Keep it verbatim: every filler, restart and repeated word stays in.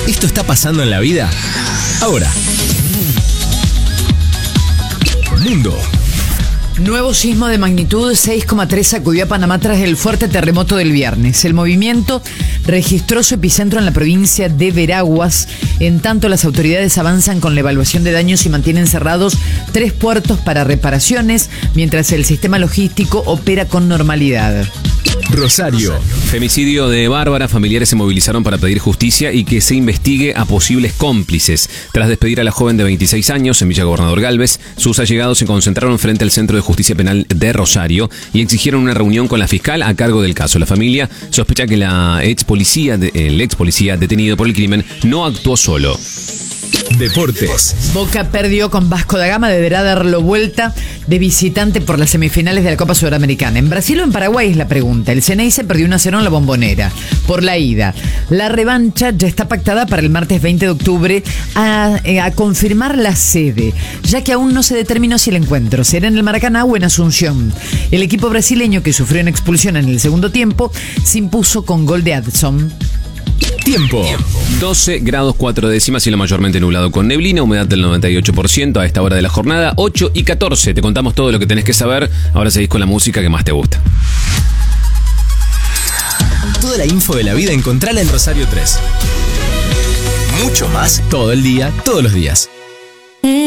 Esto está pasando en la vida ahora. Mundo. Nuevo sismo de magnitud seis coma tres sacudió a Panamá tras el fuerte terremoto del viernes. El movimiento registró su epicentro en la provincia de Veraguas. En tanto, las autoridades avanzan con la evaluación de daños y mantienen cerrados tres puertos para reparaciones, mientras el sistema logístico opera con normalidad. Rosario. Femicidio de Bárbara, familiares se movilizaron para pedir justicia y que se investigue a posibles cómplices. Tras despedir a la joven de veintiséis años en Villa Gobernador Galvez, sus allegados se concentraron frente al Centro de Justicia Penal de Rosario y exigieron una reunión con la fiscal a cargo del caso. La familia sospecha que la ex policía, el ex policía detenido por el crimen no actuó solo. Deportes. Boca perdió con Vasco da Gama, deberá darlo vuelta de visitante por las semifinales de la Copa Sudamericana. ¿En Brasil o en Paraguay? Es la pregunta. El Ceneice perdió uno a cero en la Bombonera por la ida. La revancha ya está pactada para el martes veinte de octubre a, a confirmar la sede, ya que aún no se determinó si el encuentro será en el Maracaná o en Asunción. El equipo brasileño, que sufrió una expulsión en el segundo tiempo, se impuso con gol de Adson. Tiempo. doce grados cuatro décimas, cielo mayormente nublado con neblina, humedad del noventa y ocho por ciento a esta hora de la jornada. Ocho y catorce, te contamos todo lo que tenés que saber. Ahora seguís con la música que más te gusta. Toda la info de la vida encontrala en Rosario tres. Mucho más todo el día, todos los días.